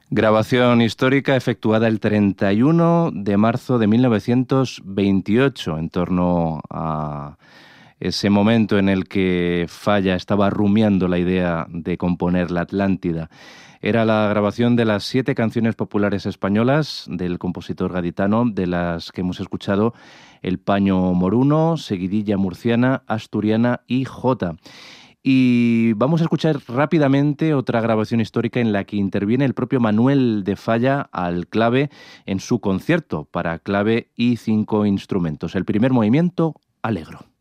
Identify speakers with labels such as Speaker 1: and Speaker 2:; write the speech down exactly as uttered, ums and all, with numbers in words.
Speaker 1: Grabación histórica efectuada el treinta y uno de marzo de mil novecientos veintiocho, en torno a ese momento en el que Falla estaba rumiando la idea de componer la Atlántida. Era la grabación de las siete canciones populares españolas del compositor gaditano, de las que hemos escuchado El paño moruno, Seguidilla murciana, Asturiana y Jota. Y vamos a escuchar rápidamente otra grabación histórica en la que interviene el propio Manuel de Falla al clave en su concierto para clave y cinco instrumentos. El primer movimiento, Allegro.